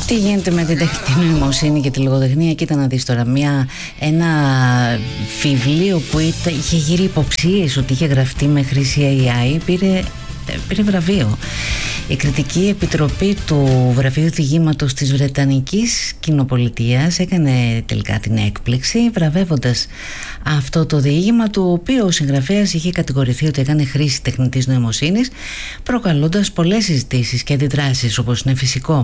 Τι γίνεται με την τεχνητή νοημοσύνη και τη λογοτεχνία? Κοίτα να δεις τώρα, ένα βιβλίο που είχε γύρει υποψίες ότι είχε γραφτεί με χρήση AI πήρε βραβείο. Η Κριτική Επιτροπή του Βραβείου Διηγήματος της Βρετανικής Κοινοπολιτείας έκανε τελικά την έκπληξη, βραβεύοντας αυτό το διήγημα, του οποίου ο συγγραφέας είχε κατηγορηθεί ότι έκανε χρήση τεχνητής νοημοσύνης, προκαλώντας πολλές συζητήσεις και αντιδράσεις, όπως είναι φυσικό.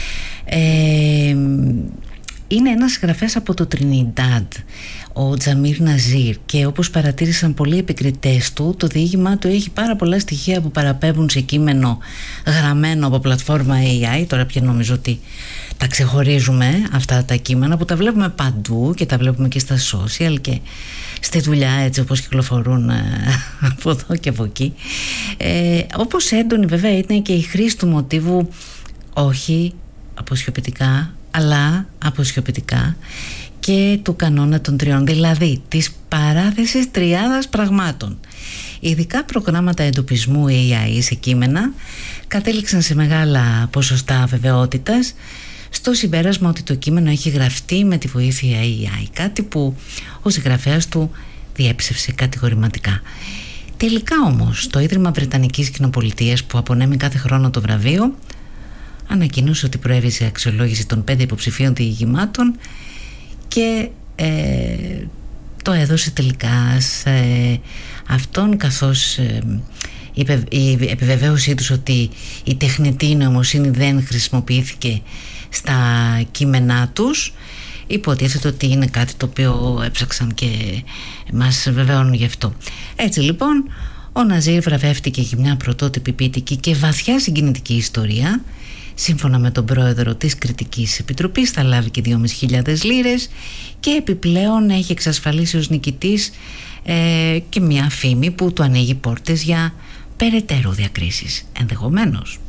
Είναι ένας συγγραφέας από το Τρινιντάντ, ο Τζαμίρ Ναζίρ, και όπως παρατήρησαν πολλοί επικριτές του, το διήγημά του έχει πάρα πολλά στοιχεία που παραπέμπουν σε κείμενο γραμμένο από πλατφόρμα AI. Τώρα πια νομίζω ότι τα ξεχωρίζουμε αυτά τα κείμενα που τα βλέπουμε παντού και τα βλέπουμε και στα social και στη δουλειά, έτσι όπως κυκλοφορούν από εδώ και από εκεί. Όπως έντονη βέβαια ήταν και η χρήση του μοτίβου όχι αποσιωπητικά, αλλά αποσιωπητικά, και του κανόνα των τριών, δηλαδή της παράθεσης τριάδας πραγμάτων. Ειδικά προγράμματα εντοπισμού AI σε κείμενα κατέληξαν σε μεγάλα ποσοστά βεβαιότητας στο συμπέρασμα ότι το κείμενο έχει γραφτεί με τη βοήθεια AI, κάτι που ο συγγραφέας του διέψευσε κατηγορηματικά. Τελικά όμως το Ίδρυμα Βρετανικής Κοινοπολιτείας, που απονέμει κάθε χρόνο το βραβείο, ανακοίνωσε ότι προέβησε αξιολόγηση των 5 υποψηφίων διηγημάτων και το έδωσε τελικά σε αυτόν, καθώς η επιβεβαίωσή τους ότι η τεχνητή νοημοσύνη δεν χρησιμοποιήθηκε στα κείμενά τους υποτίθεται ότι είναι κάτι το οποίο έψαξαν και μας βεβαίωνουν γι' αυτό. Έτσι λοιπόν, ο Ναζίρ βραβεύτηκε για μια πρωτότυπη ποιητική και βαθιά συγκινητική ιστορία. Σύμφωνα με τον πρόεδρο της Κριτικής Επιτροπής θα λάβει και 2.500 λίρες και επιπλέον έχει εξασφαλίσει ως νικητής και μια φήμη που του ανοίγει πόρτες για περαιτέρω διακρίσεις ενδεχομένως.